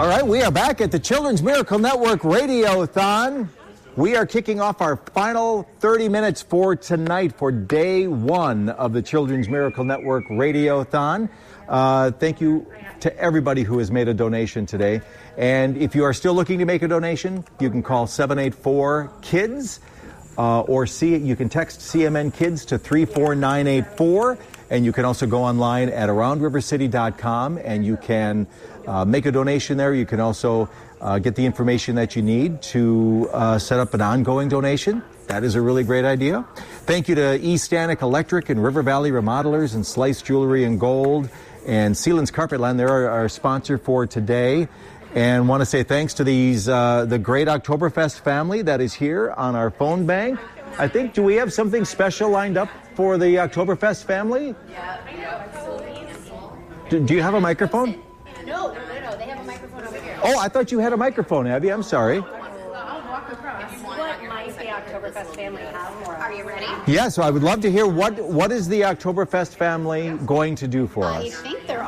All right, we are back at the Children's Miracle Network Radiothon. We are kicking off our final 30 minutes for tonight for day one of the Children's Miracle Network Radiothon. Thank you to everybody who has made a donation today. And if you are still looking to make a donation, you can call 784-KIDS or you can text CMN Kids to 34984. And you can also go online at AroundRiverCity.com and you can make a donation there. You can also get the information that you need to set up an ongoing donation. That is a really great idea. Thank you to East Stanek Electric and River Valley Remodelers and Slice Jewelry and Gold and Sealands Carpetland. They're our sponsor for today. And want to say thanks to the great Oktoberfest family that is here on our phone bank. I think, do we have something special lined up for the Oktoberfest family? Yeah. Do you have a microphone? No. They have a microphone over here. Oh, I thought you had a microphone, Abby. I'm sorry. I'll walk across. What might the Oktoberfest family have for us? Are you ready? Yeah, so I would love to hear what is the Oktoberfest family going to do for us?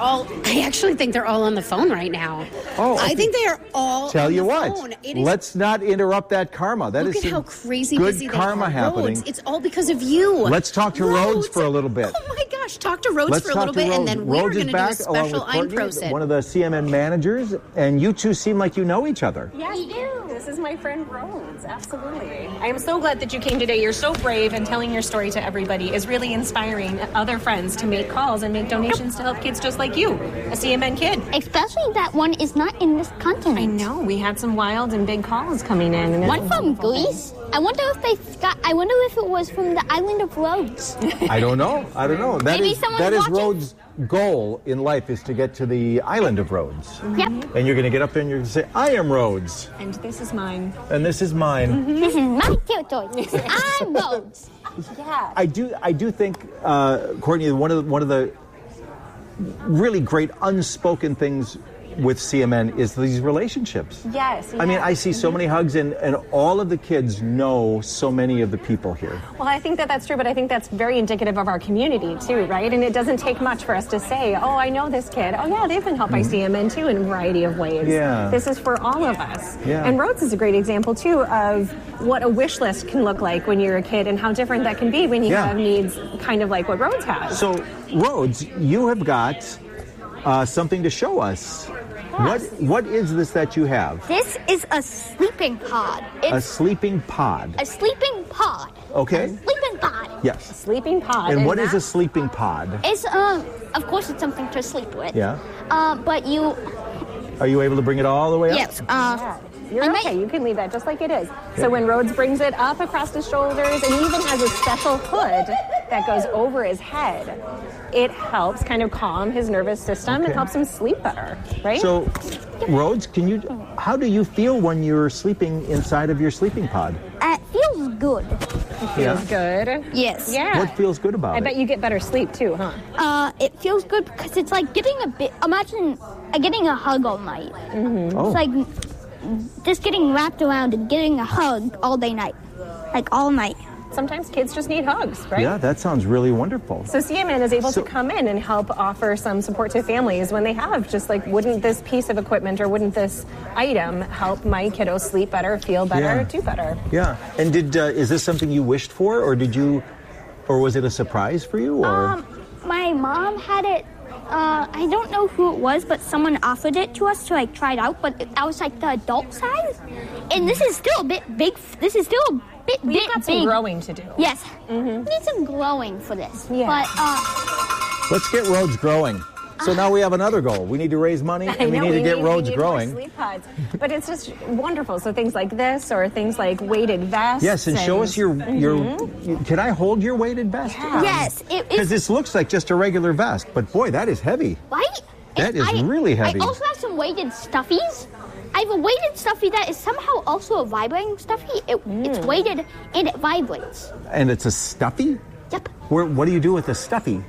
I actually think they're all on the phone right now. Oh, okay. I think they are all Tell on you the what, phone. let's not interrupt that karma. That Look is at some how crazy good busy karma they are. happening. Rhodes, it's all because of you. Let's talk to Rhodes for a little bit. Oh my gosh, talk to Rhodes Let's for a talk little to bit, Rhodes. and then we're Rhodes going is to do a back, along with special Courtney, Einprosit. one of the CMN managers, and you two seem like you know each other. Yes, we do. This is my friend Rhodes. Absolutely. I am so glad that you came today. You're so brave, and telling your story to everybody is really inspiring other friends to make calls and make donations to help kids just like you, a CMN kid. Especially that one is not in this continent. I know. We had some wild and big calls coming in. And one from Greece. I wonder if it was from the island of Rhodes. I don't know. That Maybe is someone's that is watching. Rhodes' goal in life is to get to the island of Rhodes. Yep. And you're going to get up there and you're going to say, I am Rhodes. And this is mine. And this is mine. This is my territory. I'm Rhodes. Yeah. I do think, Courtney, one of the really great unspoken things with CMN is these relationships. Yes. I mean, I see so many hugs, and all of the kids know so many of the people here. Well, I think that's true, but I think that's very indicative of our community, too, right? And it doesn't take much for us to say, oh, I know this kid. Oh, yeah, they've been helped by CMN, too, in a variety of ways. Yeah. This is for all of us. Yeah. And Rhodes is a great example, too, of what a wish list can look like when you're a kid and how different that can be when you have needs kind of like what Rhodes has. So, Rhodes, you have got something to show us. What is this that you have? This is a sleeping pod. A sleeping pod. A sleeping pod. Okay. A sleeping pod. Yes. Sleeping pod. And what is a sleeping pod? It's of course it's something to sleep with. Yeah. But you. Are you able to bring it all the way up? Yes. You're okay. You can leave that just like it is. So when Rhodes brings it up across his shoulders, and he even has a special hood that goes over his head, it helps kind of calm his nervous system and helps him sleep better, right? So, Rhodes, how do you feel when you're sleeping inside of your sleeping pod? It feels good. It feels good. Yes. Yeah. What feels good about it? I bet you get better sleep too, huh? It feels good because it's like getting imagine getting a hug all night. Mm-hmm. Oh. It's like just getting wrapped around and getting a hug all day night. Like all night. Sometimes kids just need hugs, right? Yeah, that sounds really wonderful. So CMN is able to come in and help offer some support to families when they have just like, wouldn't this piece of equipment or wouldn't this item help my kiddo sleep better, feel better, do better? Yeah. And is this something you wished for, or was it a surprise for you? Or? My mom had it. I don't know who it was, but someone offered it to us to like try it out. But I was like the adult size, and this is still a bit big. This is still a bit We've got some big. growing to do. Yes, we need some growing for this. Yeah. But Let's get Rhodes growing. So now we have another goal. We need to raise money, and we need to get Rhodes growing. More sleep pods. But it's just wonderful. So things like this, or things like weighted vests. Yes, and show us your. Can I hold your weighted vest? Yeah. yes, it Because is. this looks like just a regular vest, but boy, that is heavy. Right? That is really heavy. I also have some weighted stuffies. I have a weighted stuffy that is somehow also a vibrating stuffy. It's weighted and it vibrates. And it's a stuffy? Yep. What do you do with a stuffy?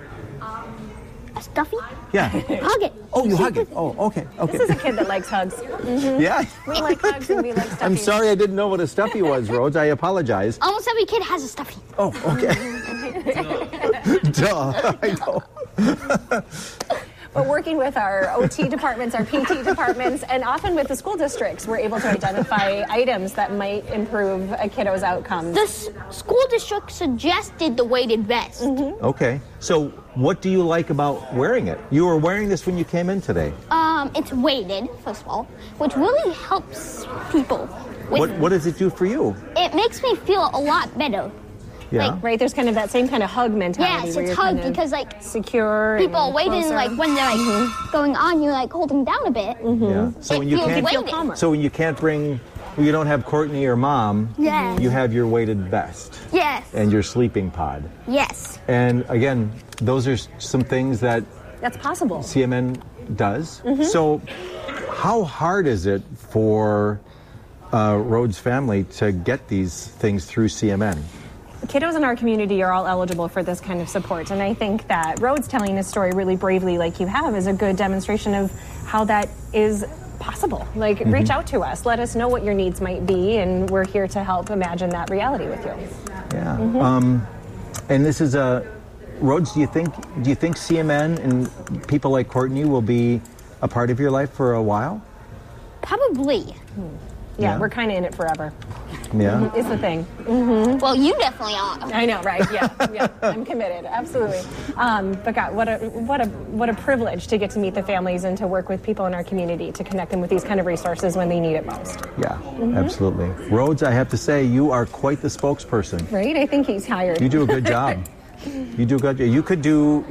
A stuffy? Yeah. Hug it. Oh, you hug it. Oh, okay. This is a kid that likes hugs. Yeah. We like hugs and we like stuffies. I'm sorry I didn't know what a stuffy was, Rhodes. I apologize. Almost every kid has a stuffy. Oh, okay. Duh. I know. But working with our OT departments, our PT departments, and often with the school districts, we're able to identify items that might improve a kiddo's outcomes. The school district suggested the weighted vest. Okay. So what do you like about wearing it? You were wearing this when you came in today. It's weighted, first of all, which really helps people. What does it do for you? It makes me feel a lot better. Yeah. Right, there's kind of that same kind of hug mentality. Yes, where it's you're hug kind of because like secure. people are waiting, closer. like when they're like going on, you're like holding down a bit. Yeah. So It when you feels can't, weighted. so when you can't bring, when you don't have Courtney or Mom, Yes. you have your weighted vest Yes. and your sleeping pod. Yes. And again, those are some things that That's possible. CMN does. So how hard is it for Rhodes family to get these things through CMN? Kiddos in our community are all eligible for this kind of support, and I think that Rhodes telling his story really bravely like you have is a good demonstration of how that is possible. Like, reach out to us, let us know what your needs might be, and we're here to help imagine that reality with you. Yeah. And this is Rhodes, do you think CMN and people like Courtney will be a part of your life for a while? Probably. Yeah, Yeah. we're kind of in it forever. Yeah. Is the thing. Well, you definitely are. I know, right? Yeah, I'm committed, absolutely. But God, what a privilege to get to meet the families and to work with people in our community to connect them with these kind of resources when they need it most. Yeah, absolutely. Rhodes, I have to say, you are quite the spokesperson. Right? I think he's hired. You do a good job. You do a good job. You could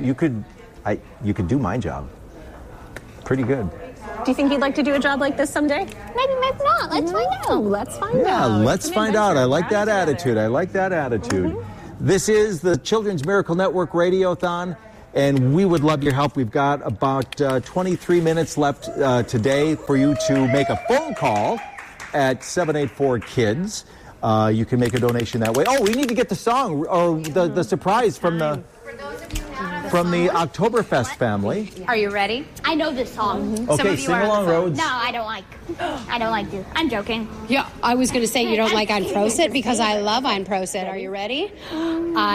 do my job. Pretty good. Do you think you'd like to do a job like this someday? Maybe not. Let's find out. Let's find Yeah, out. let's It's an find out. I adventure. like that Together. attitude. I like that attitude. This is the Children's Miracle Network Radiothon, and we would love your help. We've got about 23 minutes left today for you to make a phone call at 784-KIDS. You can make a donation that way. Oh, we need to get the song or the surprise from the Oktoberfest family. Are you ready? I know this song. Okay, of you sing are on the along, phone. Rhodes. No, I don't like this. I'm joking. Yeah, I was going to say you don't like Ein Prosit because I love Ein Prosit. Are you ready?